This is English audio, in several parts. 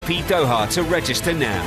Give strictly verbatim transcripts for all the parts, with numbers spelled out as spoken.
P Doha to register now.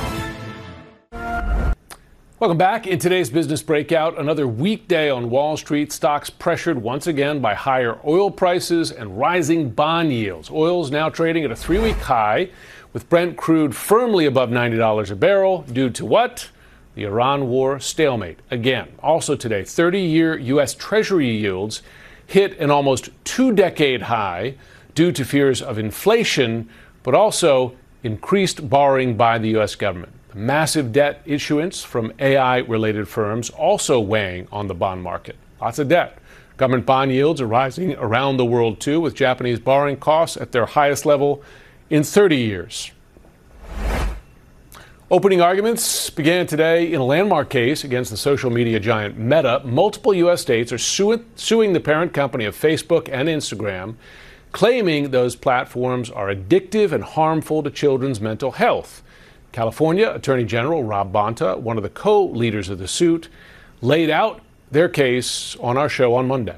Welcome back. In today's Business Breakout, another weekday on Wall Street. Stocks pressured once again by higher oil prices and rising bond yields. Oil's now trading at a three-week high, with Brent crude firmly above ninety dollars a barrel. Due to what? The Iran war stalemate. Again, also today, thirty-year U S Treasury yields hit an almost two-decade high due to fears of inflation, but also increased borrowing by the U S government. Massive debt issuance from A I-related firms also weighing on the bond market. Lots of debt. Government bond yields are rising around the world, too, with Japanese borrowing costs at their highest level in thirty years. Opening arguments began today in a landmark case against the social media giant Meta. Multiple U S states are su- suing the parent company of Facebook and Instagram, claiming those platforms are addictive and harmful to children's mental health. California Attorney General Rob Bonta, one of the co-leaders of the suit, laid out their case on our show on Monday.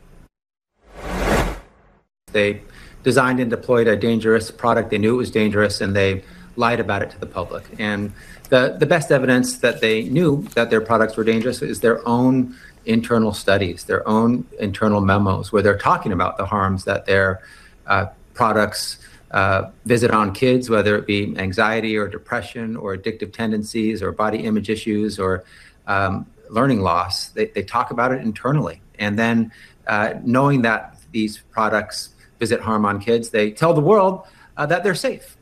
They designed and deployed a dangerous product. They knew it was dangerous, and they lied about it to the public. And the, the best evidence that they knew that their products were dangerous is their own internal studies, their own internal memos, where they're talking about the harms that their uh, products Uh, visit on kids, whether it be anxiety or depression or addictive tendencies or body image issues or um, learning loss. They, they talk about it internally. And then uh, knowing that these products visit harm on kids, they tell the world uh, that they're safe.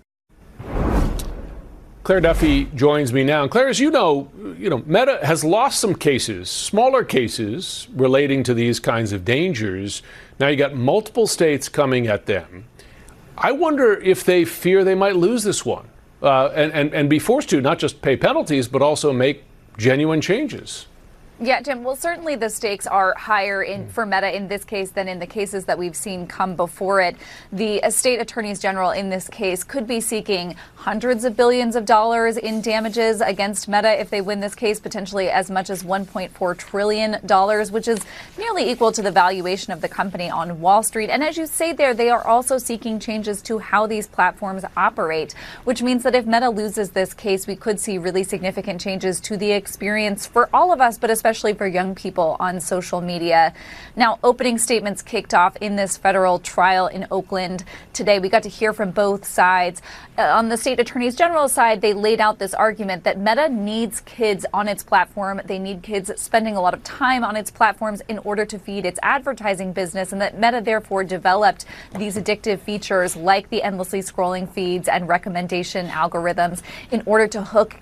Claire Duffy joins me now. And Claire, as you know, you know, Meta has lost some cases, smaller cases relating to these kinds of dangers. Now you got multiple states coming at them. I wonder if they fear they might lose this one uh, and, and, and be forced to not just pay penalties, but also make genuine changes. Yeah, Jim, well, certainly the stakes are higher in for Meta in this case than in the cases that we've seen come before it. The state attorneys general in this case could be seeking hundreds of billions of dollars in damages against Meta if they win this case, potentially as much as one point four trillion dollars, which is nearly equal to the valuation of the company on Wall Street. And as you say there, they are also seeking changes to how these platforms operate, which means that if Meta loses this case, we could see really significant changes to the experience for all of us, but especially especially for young people on social media. Now, opening statements kicked off in this federal trial in Oakland today. We got to hear from both sides. Uh, on the state attorneys general side, they laid out this argument that Meta needs kids on its platform. They need kids spending a lot of time on its platforms in order to feed its advertising business, and that Meta therefore developed these addictive features like the endlessly scrolling feeds and recommendation algorithms in order to hook